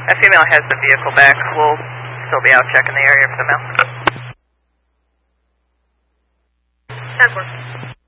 A female has the vehicle back. We'll still be out checking the area for the male. 10-4.